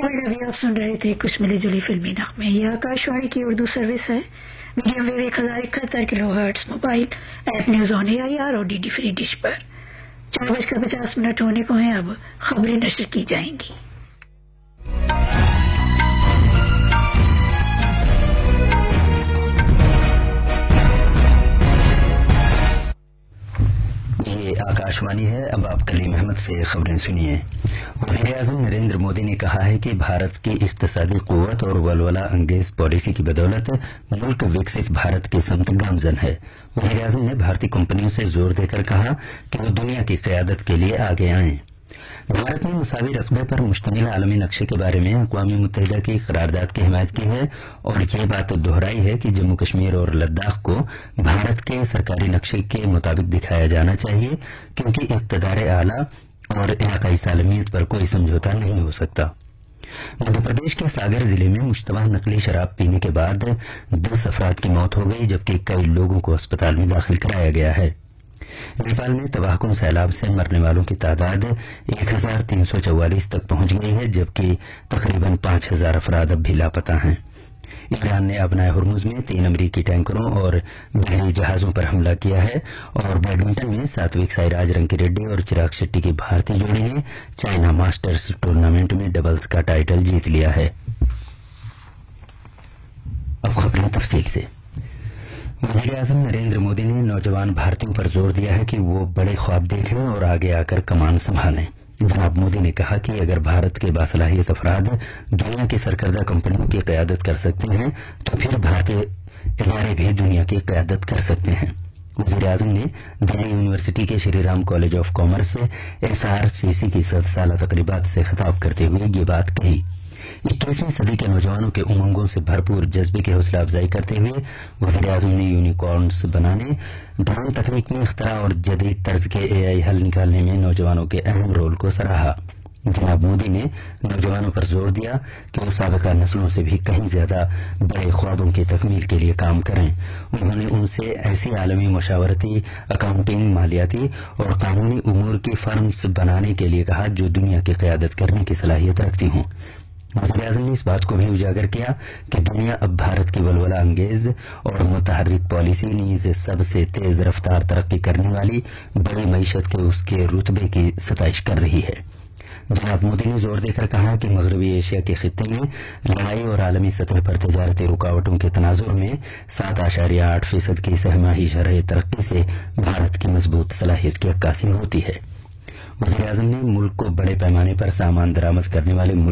اور ابھی آپ سن رہے تھے کچھ ملی جلی فلمی نغمے. یہ آکاشوانی کی اردو سروس ہے. Medium view 1071 kilo hertz mobile app news on AIR اور DD فری ڈش پر 4:50 ہونے کو ہیں. اب خبریں نشر کی جائیں گی. یہ آکاشوانی ہے. اب آپ کلیم احمد سے خبریں سنیے. وزیر اعظم نریندر مودی نے کہا ہے کہ بھارت کی اقتصادی قوت اور ولولہ انگیز پالیسی کی بدولت ملک وکست بھارت کی سمت گامزن ہے. وزیر اعظم نے بھارتی کمپنیوں سے زور دے کر کہا کہ وہ دنیا کی قیادت کے لیے آگے آئیں. بھارت نے مساوی رقبے پر مشتمل عالمی نقشے کے بارے میں اقوام متحدہ کی قرارداد کی حمایت کی ہے اور یہ بات دہرائی ہے کہ جموں کشمیر اور لداخ کو بھارت کے سرکاری نقشے کے مطابق دکھایا جانا چاہیے کیونکہ اقتدار اعلیٰ اور علاقائی سالمیت پر کوئی سمجھوتا نہیں ہو سکتا. مدھیہ پردیش کے ساگر ضلع میں مشتبہ نقلی شراب پینے کے بعد 10 افراد کی موت ہو گئی جبکہ کئی لوگوں کو اسپتال میں داخل کرایا گیا ہے. نیپال میں تباہ کن سیلاب سے مرنے والوں کی تعداد 1344 تک پہنچ گئی ہے جبکہ تقریباً 5000 افراد اب بھی لاپتہ ہیں. ایران نے ابنائے ہرمز میں 3 امریکی ٹینکروں اور بحری جہازوں پر حملہ کیا ہے. اور بیڈمنٹن میں ساتوک سائراج رنکی ریڈی اور چراغ شیٹی کی بھارتی جوڑی نے چائنا ماسٹرز ٹورنامنٹ میں ڈبلز کا ٹائٹل جیت لیا ہے. اب خبریں تفصیل سے. وزیر اعظم نریندر مودی نے نوجوان بھارتیوں پر زور دیا ہے کہ وہ بڑے خواب دیکھیں اور آگے آ کر کمان سنبھالیں. جناب مودی نے کہا کہ اگر بھارت کے باصلاحیت افراد دنیا کی سرکردہ کمپنیوں کی قیادت کر سکتے ہیں تو پھر بھارتی ادارے بھی دنیا کی قیادت کر سکتے ہیں. وزیر اعظم نے دلی یونیورسٹی کے Shri Ram college of commerce SRCC کی 100 سالہ تقریبات سے خطاب کرتے ہوئے یہ بات کہی. 21ویں صدی کے نوجوانوں کے امنگوں سے بھرپور جذبے کی حوصلہ افزائی کرتے ہوئے وزیر اعظم نے یونیکارنس بنانے، ڈرون تکنیک میں اختراع اور جدید طرز کے AI حل نکالنے میں نوجوانوں کے اہم رول کو سراہا. جناب مودی نے نوجوانوں پر زور دیا کہ وہ سابقہ نسلوں سے بھی کہیں زیادہ بڑے خوابوں کی تکمیل کے لیے کام کریں. انہوں نے ان سے ایسی عالمی مشاورتی، اکاؤنٹنگ، مالیاتی اور قانونی امور کی فرمز بنانے کے لیے کہا جو دنیا کی قیادت کرنے کی صلاحیت رکھتی ہوں. وزیر اعظم نے اس بات کو بھی اجاگر کیا کہ دنیا اب بھارت کی ولولہ انگیز اور متحرک پالیسی نیز سب سے تیز رفتار ترقی کرنے والی بڑی معیشت کے اس کے رتبے کی ستائش کر رہی ہے. جناب مودی نے زور دے کر کہا کہ مغربی ایشیا کے خطے میں لڑائی اور عالمی سطح پر تجارتی رکاوٹوں کے تناظر میں 7.8% کی سہ ماہی شرح ترقی سے بھارت کی مضبوط صلاحیت کی عکاسی ہوتی ہے. وزیر اعظم نے ملک کو بڑے پیمانے پر سامان درآمد کرنے والے